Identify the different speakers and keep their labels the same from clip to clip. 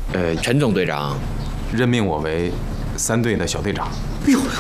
Speaker 1: 陈总队长
Speaker 2: 任命我为3队的小队长。
Speaker 3: 哎呦，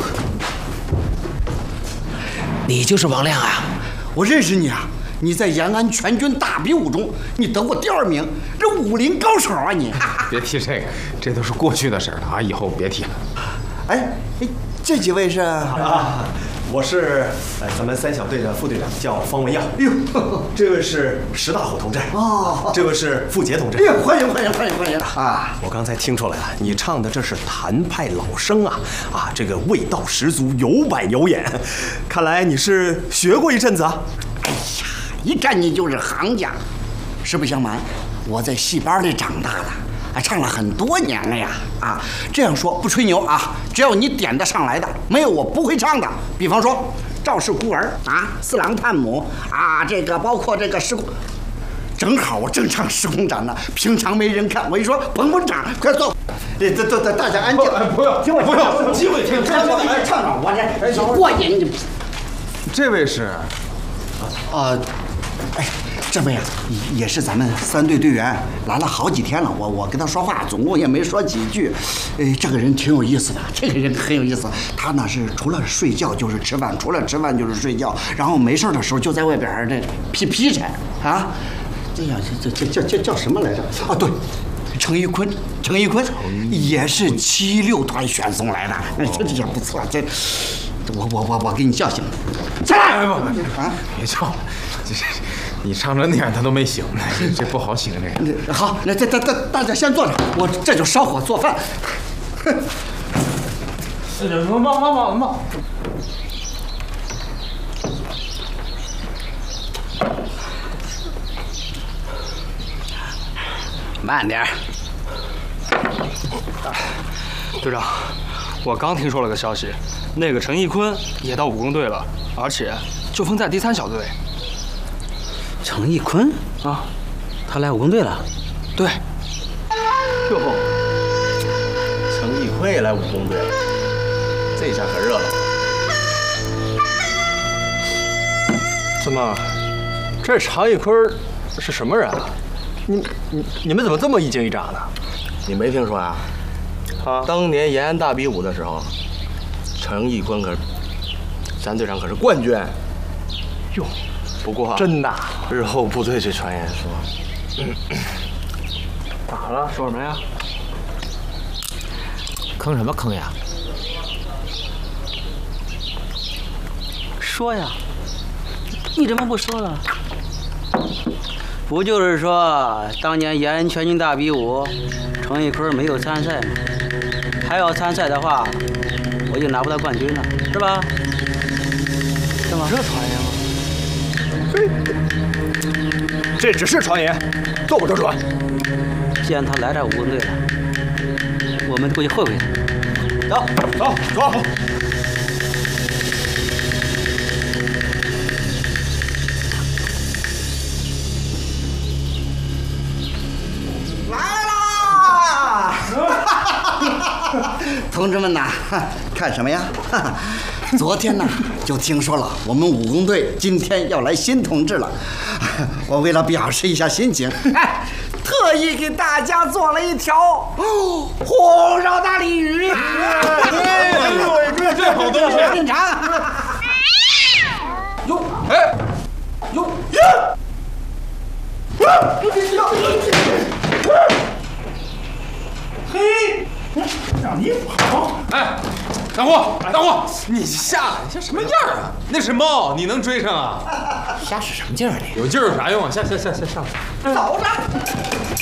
Speaker 1: 你就是王亮啊！
Speaker 3: 我认识你啊！你在延安全军大比武中，你得过第2名，这武林高手啊你！
Speaker 2: 别提这个，这都是过去的事了啊，以后别提了。
Speaker 3: 哎，这几位是？
Speaker 4: 我是咱们3小队的副队长，叫方文耀。哎呦，这位是石大虎同志。哦，这位是傅杰同志。
Speaker 3: 哎呦，欢迎啊！
Speaker 4: 我刚才听出来了，你唱的这是谭派老生啊！这个味道十足，有板有眼。看来你是学过一阵子啊。
Speaker 3: 哎呀，一看你就是行家。实不相瞒，我在戏班里长大的。唱了很多年了呀！这样说不吹牛啊，只要你点得上来的，没有我不会唱的。比方说《赵氏孤儿》四郎探母》这个包括这个施工，正好我正唱施工长呢，平常没人看，我一说彭长，快坐。大家安静，
Speaker 2: 不要，
Speaker 3: 听我
Speaker 2: 不要，机会听，
Speaker 3: 唱我这过瘾。
Speaker 2: 这位是，
Speaker 3: 这位啊，也是咱们3队队员，来了好几天了。我跟他说话，总共也没说几句。这个人挺有意思的，这个人很有意思。他呢是除了睡觉就是吃饭，除了吃饭就是睡觉，然后没事的时候就在外边这劈柴啊。这样叫什么来着？对，程一坤也是76团选送来的，这也不错。我给你叫醒了，起来！
Speaker 2: 别叫了，你唱成那样他都没醒，这不好醒这个。
Speaker 3: 好，那大家先坐着，我这就烧火做饭。忙。慢点。
Speaker 5: 队长，我刚听说了个消息，那个陈义坤也到武工队了，而且就分在第3小队。
Speaker 6: 程义坤他来武工队了。
Speaker 5: 对。
Speaker 4: 哟，程义坤也来武工队了，这下可热闹。
Speaker 5: 怎么，这常义坤是什么人啊？你们怎么这么一惊一乍的？
Speaker 4: 你没听说呀？当年延安大比武的时候，程义坤咱队长可是冠军。
Speaker 5: 哟。
Speaker 4: 不过
Speaker 5: 真的，
Speaker 4: 日后部队这传言说，
Speaker 5: 咋了？说什么呀？
Speaker 1: 坑什么坑呀？
Speaker 6: 说呀，你怎么不说了？不就是说当年延安全军大比武，程义坤没有参赛吗？还要参赛的话，我就拿不到冠军了，是吧？是吗？
Speaker 5: 这传言吗？这只是传言，做不得准。
Speaker 6: 既然他来这武工队了，我们过去会会他。
Speaker 5: 走。
Speaker 3: 来啦！同志们呐，看什么呀？昨天呢，就听说了我们武工队今天要来新同志了。我为了表示一下心情，特意给大家做了一条红烧大鲤鱼。
Speaker 2: 哎呦，这好东西！
Speaker 3: 品尝。哟，嘿，让你跑！
Speaker 2: 哎，大伙，你下来，你像什么样啊？那是猫，你能追上啊？
Speaker 1: 瞎使什么劲儿你？
Speaker 2: 有劲儿有啥用啊？下！
Speaker 3: 走着。